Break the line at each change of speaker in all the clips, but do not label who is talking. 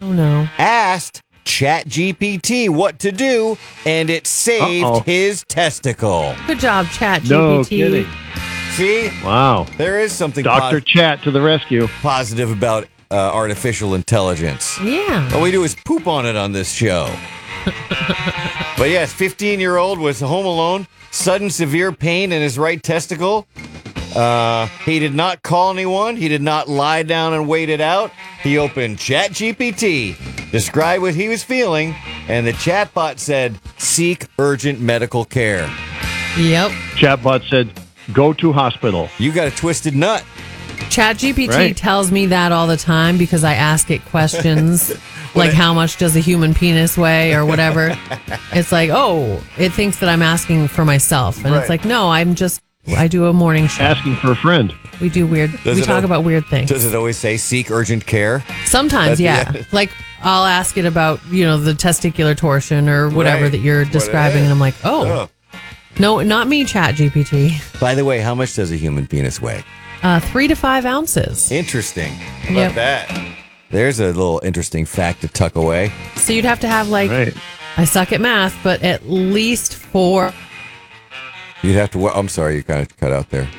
no.
asked ChatGPT what to do, and it saved his testicle.
Good job, ChatGPT.
No kidding.
See?
Wow.
There is something
Dr. Chat to the rescue.
positive about artificial intelligence.
Yeah.
All we do is poop on it on this show. But yes, 15-year-old was home alone, sudden severe pain in his right testicle. He did not call anyone. He did not lie down and wait it out. He opened ChatGPT, described what he was feeling, and the chatbot said, seek urgent medical care.
Yep.
Chatbot said, go to hospital.
You got a twisted nut.
ChatGPT tells me that all the time because I ask it questions like how much does a human penis weigh or whatever. It's like, it thinks that I'm asking for myself. And it's like, no, I do a morning show.
Asking for a friend.
We do we talk about weird things.
Does it always say seek urgent care?
Sometimes, yeah. Like I'll ask it about, the testicular torsion or whatever that you're describing. And I'm like, no, not me, ChatGPT.
By the way, how much does a human penis weigh?
3 to 5 ounces.
Interesting. How about that? There's a little interesting fact to tuck away.
So you'd have to have I suck at math, but at least 4.
You'd have to, I'm sorry, you kind of cut out there.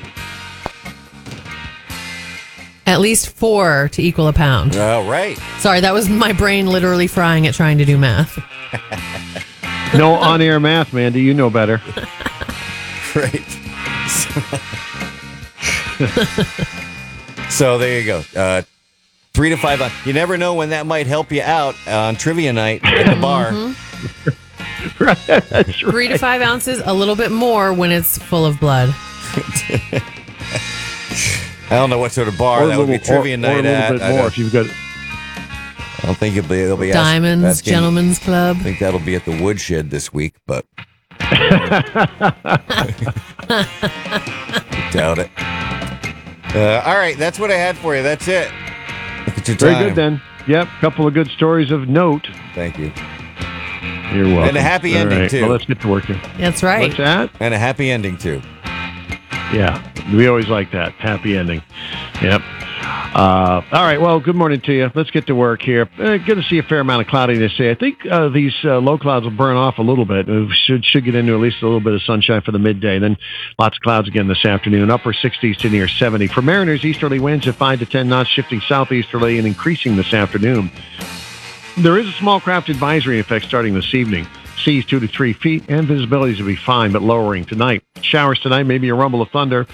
At least 4 to equal a pound.
Oh, right.
Sorry, that was my brain literally frying at trying to do math.
No on-air math, Mandy. You know better.
Right. So there you go. 3 to 5. You never know when that might help you out on trivia night at the bar.
Right, that's right.
3 to 5 ounces, a little bit more when it's full of blood.
I don't know what sort of bar that would be trivia night at.
A little bit more if you've got.
I don't think it'll be
Diamonds,
asking,
Gentlemen's Club.
I think that'll be at the Woodshed this week, but doubt it. All right, that's what I had for you. That's it. Look at your time.
Very good then. Yep, couple of good stories of note.
Thank you.
You're welcome.
And a happy ending, too.
Well, let's get to work here.
That's right.
What's that?
And a happy ending, too.
Yeah, we always like that. Happy ending. Yep. All right, well, good morning to you. Let's get to work here. Good to see a fair amount of cloudiness today. I think these low clouds will burn off a little bit. We should get into at least a little bit of sunshine for the midday. Then lots of clouds again this afternoon. Upper 60s to near 70. For mariners, easterly winds at 5 to 10 knots, shifting southeasterly and increasing this afternoon. There is a small craft advisory in effect starting this evening. Seas 2 to 3 feet, and visibilities will be fine, but lowering tonight. Showers tonight, maybe a rumble of thunder.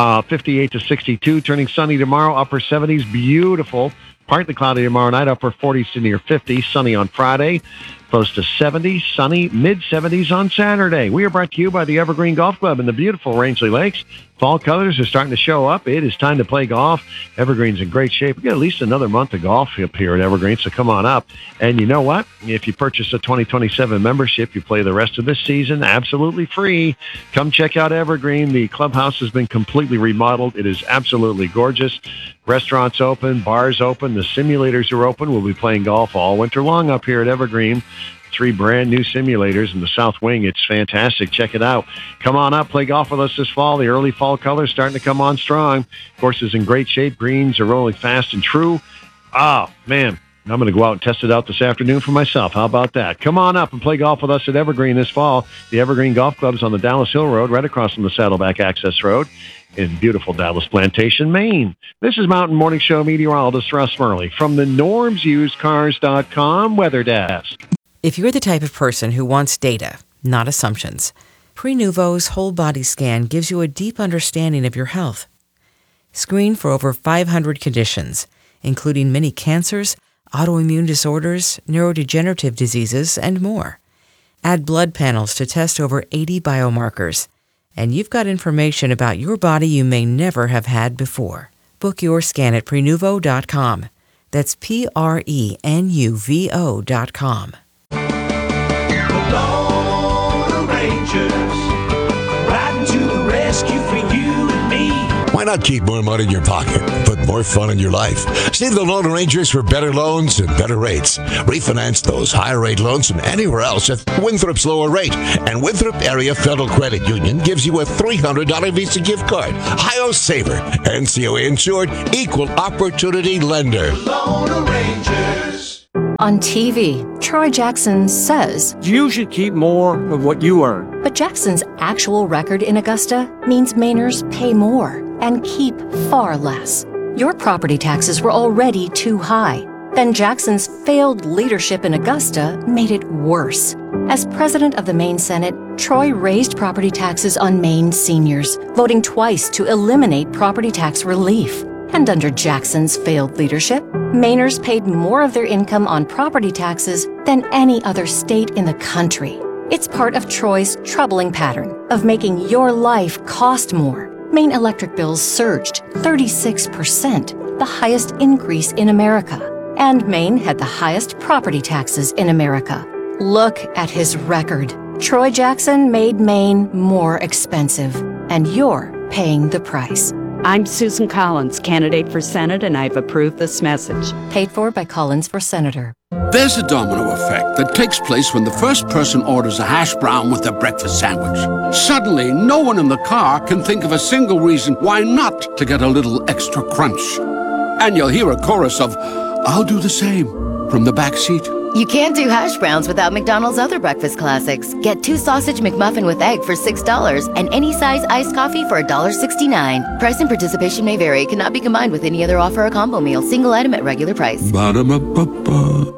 58 to 62, turning sunny tomorrow, upper 70s, beautiful. Partly cloudy tomorrow night, upper 40s to near 50. Sunny on Friday, close to 70. Sunny, mid-70s on Saturday. We are brought to you by the Evergreen Golf Club in the beautiful Rangeley Lakes. Fall colors are starting to show up. It is time to play golf. Evergreen's in great shape. We got at least another month of golf up here at Evergreen, so come on up. And you know what? If you purchase a 2027 membership, you play the rest of this season absolutely free. Come check out Evergreen. The clubhouse has been completely remodeled. It is absolutely gorgeous. Restaurants open, bars open, the simulators are open. We'll be playing golf all winter long up here at Evergreen. 3 brand new simulators in the South Wing. It's fantastic. Check it out. Come on up, play golf with us this fall. The early fall colors starting to come on strong. Course is in great shape. Greens are rolling fast and true. Oh, man. I'm going to go out and test it out this afternoon for myself. How about that? Come on up and play golf with us at Evergreen this fall. The Evergreen Golf Club is on the Dallas Hill Road, right across from the Saddleback Access Road in beautiful Dallas Plantation, Maine. This is Mountain Morning Show meteorologist Russ Murley from the normsusedcars.com weather desk.
If you're the type of person who wants data, not assumptions, Prenuvo's whole body scan gives you a deep understanding of your health. Screen for over 500 conditions, including many cancers, autoimmune disorders, neurodegenerative diseases, and more. Add blood panels to test over 80 biomarkers, and you've got information about your body you may never have had before. Book your scan at Prenuvo.com. That's Prenuvo.com.
Lone Rangers, riding to the rescue for you and me.
Why not keep more money in your pocket, put more fun in your life? See the Lone Rangers for better loans and better rates. Refinance those higher rate loans from anywhere else at Winthrop's lower rate. And Winthrop Area Federal Credit Union gives you a $300 Visa gift card. Ohio Saver, NCOA insured, equal opportunity lender.
Lone Rangers.
On TV, Troy Jackson says,
"You should keep more of what you earn."
but Jackson's actual record in Augusta means Mainers pay more and keep far less. Your property taxes were already too high. Then Jackson's failed leadership in Augusta made it worse. As president of the Maine Senate, Troy raised property taxes on Maine seniors, voting twice to eliminate property tax relief. And under Jackson's failed leadership, Mainers paid more of their income on property taxes than any other state in the country. It's part of Troy's troubling pattern of making your life cost more. Maine electric bills surged 36%, the highest increase in America. And Maine had the highest property taxes in America. Look at his record. Troy Jackson made Maine more expensive, and you're paying the price.
I'm Susan Collins, candidate for Senate, and I've approved this message.
Paid for by Collins for Senator.
There's a domino effect that takes place when the first person orders a hash brown with their breakfast sandwich. Suddenly, no one in the car can think of a single reason why not to get a little extra crunch. And you'll hear a chorus of, "I'll do the same," from the back seat.
You can't do hash browns without McDonald's other breakfast classics. Get 2 sausage McMuffin with egg for $6 and any size iced coffee for $1.69. Price and participation may vary. Cannot be combined with any other offer or combo meal. Single item at regular price.
Ba-da-ba-ba-ba.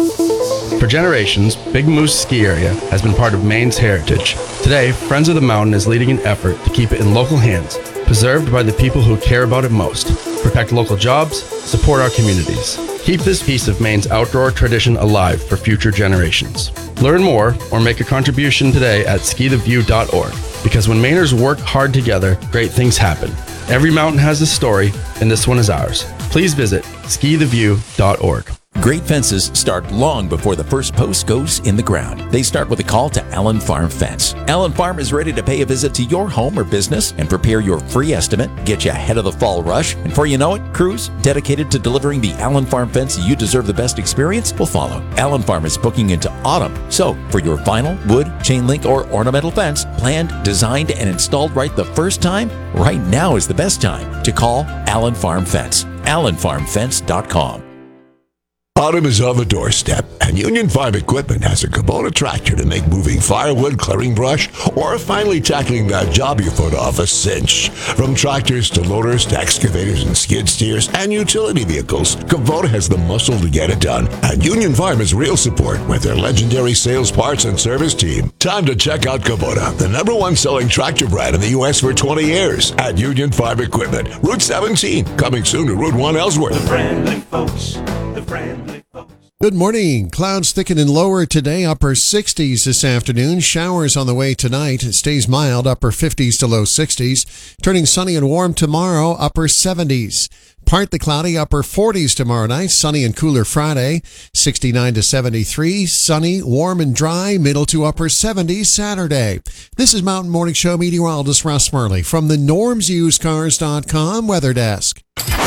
For generations, Big Moose Ski Area has been part of Maine's heritage. Today, Friends of the Mountain is leading an effort to keep it in local hands, preserved by the people who care about it most. Protect local jobs, support our communities. Keep this piece of Maine's outdoor tradition alive for future generations. Learn more or make a contribution today at skitheview.org. Because when Mainers work hard together, great things happen. Every mountain has a story, and this one is ours. Please visit skitheview.org.
Great fences start long before the first post goes in the ground. They start with a call to Allen Farm Fence. Allen Farm is ready to pay a visit to your home or business and prepare your free estimate, get you ahead of the fall rush. And before you know it, crews dedicated to delivering the Allen Farm Fence you deserve the best experience will follow. Allen Farm is booking into autumn. So for your vinyl, wood, chain link, or ornamental fence, planned, designed, and installed right the first time, right now is the best time to call Allen Farm Fence. AllenFarmFence.com.
Autumn is on the doorstep, and Union Farm Equipment has a Kubota tractor to make moving firewood, clearing brush, or finally tackling that job you put off a cinch. From tractors to loaders to excavators and skid steers and utility vehicles, Kubota has the muscle to get it done. And Union Farm is real support with their legendary sales, parts, and service team. Time to check out Kubota, the #1 selling tractor brand in the U.S. for 20 years. At Union Farm Equipment, Route 17, coming soon to Route 1 Ellsworth.
The friendly folks, the friendly folks.
Good morning. Clouds thickening lower today, upper 60s this afternoon. Showers on the way tonight. It stays mild, upper 50s to low 60s. Turning sunny and warm tomorrow, upper 70s. Partly cloudy, upper 40s tomorrow night. Sunny and cooler Friday, 69 to 73. Sunny, warm and dry, middle to upper 70s Saturday. This is Mountain Morning Show meteorologist Russ Murley from the normsusedcars.com weather desk.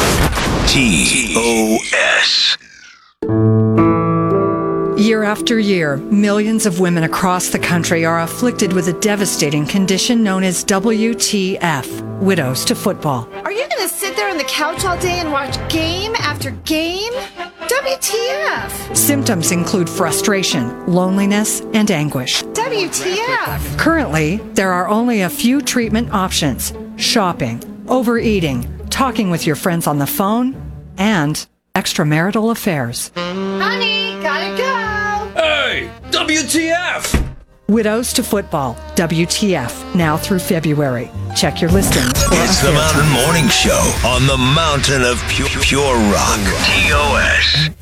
TOS. Year after year, millions of women across the country are afflicted with a devastating condition known as WTF, Widows to Football.
Are you going to sit there on the couch all day and watch game after game? WTF!
Symptoms include frustration, loneliness, and anguish.
WTF!
Currently, there are only a few treatment options: shopping, overeating, talking with your friends on the phone, and extramarital affairs.
Honey, gotta go!
Hey, WTF!
Widows to Football, WTF, now through February. Check your listings for
It's the Mountain Morning Show on the mountain of pure rock. TOS.